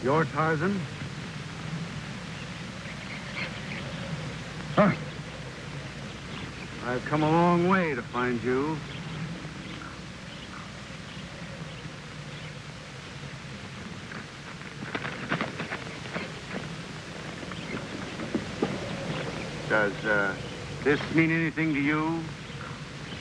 You're Tarzan? Huh. I've come a long way to find you. Does this mean anything to you?